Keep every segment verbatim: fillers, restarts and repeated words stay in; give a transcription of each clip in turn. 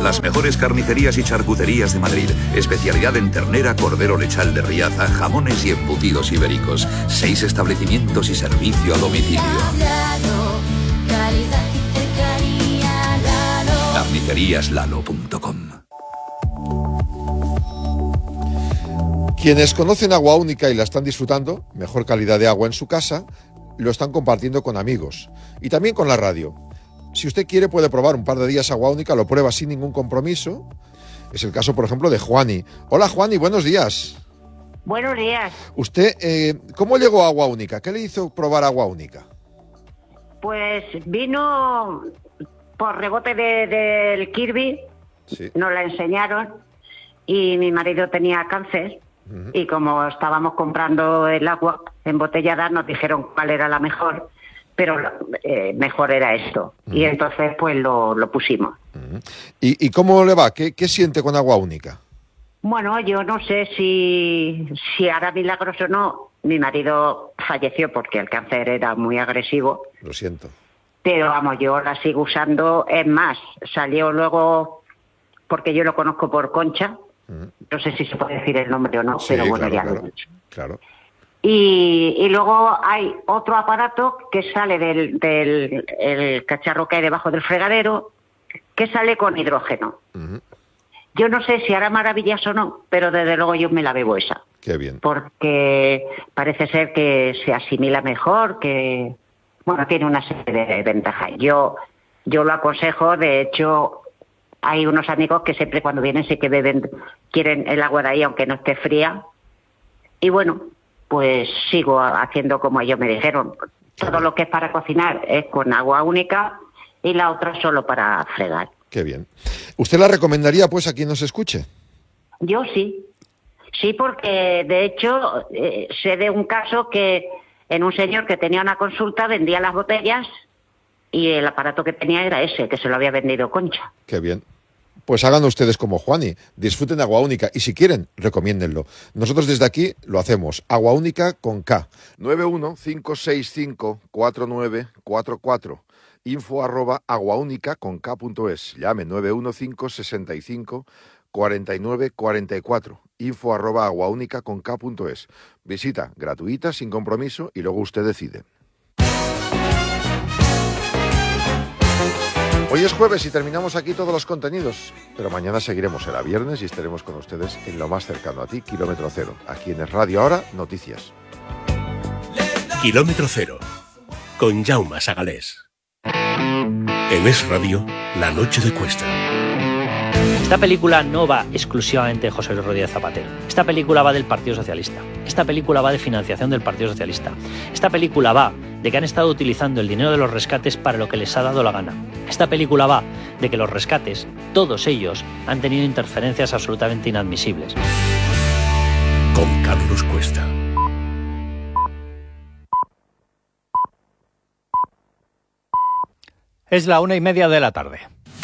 Las mejores carnicerías y charcuterías de Madrid. Especialidad en ternera, cordero lechal de Riaza, jamones y embutidos ibéricos. Seis establecimientos y servicio a domicilio. carnicerías lalo punto com. Quienes conocen Agua Única y la están disfrutando, mejor calidad de agua en su casa, lo están compartiendo con amigos y también con la radio. Si usted quiere puede probar un par de días Agua Única, lo prueba sin ningún compromiso. Es el caso, por ejemplo, de Juani. Hola Juani, buenos días. Buenos días. Usted, eh, ¿cómo llegó a Agua Única? ¿Qué le hizo probar Agua Única? Pues vino por rebote de, del Kirby, sí. Nos la enseñaron y mi marido tenía cáncer. Uh-huh. Y como estábamos comprando el agua embotellada, nos dijeron cuál era la mejor, pero eh, mejor era esto. Uh-huh. Y entonces pues lo, lo pusimos. Uh-huh. ¿Y, ¿Y cómo le va? ¿Qué, qué siente con Agua Única? Bueno, yo no sé si, si hará milagros o no. Mi marido falleció porque el cáncer era muy agresivo. Lo siento. Pero vamos, yo la sigo usando. Es más, salió luego, porque yo lo conozco por Concha. No sé si se puede decir el nombre o no, sí, pero bueno, claro, ya claro, lo he dicho. Claro. Y, y luego hay otro aparato que sale del, del el cacharro que hay debajo del fregadero, que sale con hidrógeno. Uh-huh. Yo no sé si hará maravillas o no, pero desde luego yo me la bebo esa. Qué bien. Porque parece ser que se asimila mejor, que bueno, tiene una serie de ventajas. Yo, yo lo aconsejo, de hecho. Hay unos amigos que siempre cuando vienen sí que beben, quieren el agua de ahí aunque no esté fría. Y bueno, pues sigo haciendo como ellos me dijeron. Todo lo que es para cocinar es con agua única y la otra solo para fregar. Qué bien. ¿Usted la recomendaría pues a quien nos escuche? Yo sí. Sí, porque de hecho eh, sé de un caso que en un señor que tenía una consulta vendía las botellas y el aparato que tenía era ese, que se lo había vendido Concha. Qué bien. Pues hagan ustedes como Juani, disfruten de Agua Única y si quieren, recomiéndenlo. Nosotros desde aquí lo hacemos, Agua Única con K. nueve uno cinco seis cinco cuatro nueve cuatro cuatro, info arroba aguaúnica con K punto es. Llame nueve uno cinco seis cinco cuatro nueve cuatro cuatro, info arroba aguaúnica con K punto es. Visita gratuita, sin compromiso y luego usted decide. Hoy es jueves y terminamos aquí todos los contenidos, pero mañana seguiremos, será viernes y estaremos con ustedes en lo más cercano a ti, Kilómetro Cero. Aquí en Es Radio Ahora, noticias. Kilómetro Cero, con Jaume Sagalés. En Es Radio, la noche de Cuesta. Esta película no va exclusivamente de José Luis Rodríguez Zapatero. Esta película va del Partido Socialista. Esta película va de financiación del Partido Socialista. Esta película va de que han estado utilizando el dinero de los rescates para lo que les ha dado la gana. Esta película va de que los rescates, todos ellos, han tenido interferencias absolutamente inadmisibles. Con Carlos Cuesta. Es la una y media de la tarde.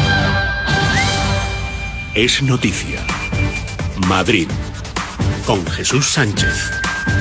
Es noticia. Madrid. Con Jesús Sánchez.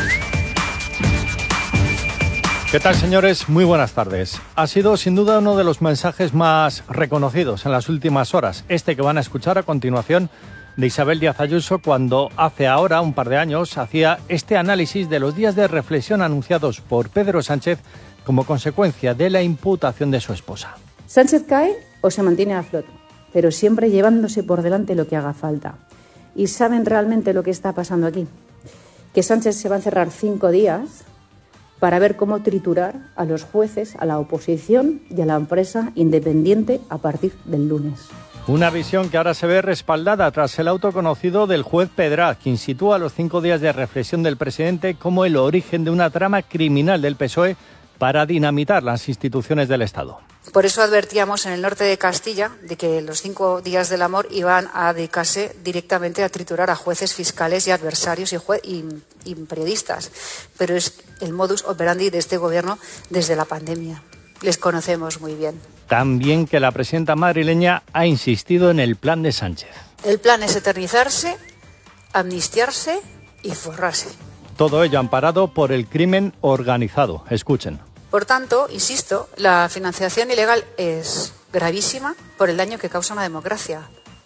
¿Qué tal, señores? Muy buenas tardes. Ha sido sin duda uno de los mensajes más reconocidos en las últimas horas, este que van a escuchar a continuación de Isabel Díaz Ayuso cuando hace ahora un par de años hacía este análisis de los días de reflexión anunciados por Pedro Sánchez como consecuencia de la imputación de su esposa. Sánchez cae o se mantiene a flote, pero siempre llevándose por delante lo que haga falta. ¿Y saben realmente lo que está pasando aquí? Que Sánchez se va a encerrar cinco días para ver cómo triturar a los jueces, a la oposición y a la empresa independiente a partir del lunes. Una visión que ahora se ve respaldada tras el auto conocido del juez Pedra, quien sitúa los cinco días de reflexión del presidente como el origen de una trama criminal del P S O E para dinamitar las instituciones del Estado. Por eso advertíamos en el norte de Castilla de que los cinco días del amor iban a dedicarse directamente a triturar a jueces, fiscales y adversarios y, jue- y, y periodistas. Pero es el modus operandi de este gobierno desde la pandemia. Les conocemos muy bien. También que la presidenta madrileña ha insistido en el plan de Sánchez. El plan es eternizarse, amnistiarse y forrarse. Todo ello amparado por el crimen organizado. Escuchen. Por tanto, insisto, la financiación ilegal es gravísima por el daño que causa a una democracia.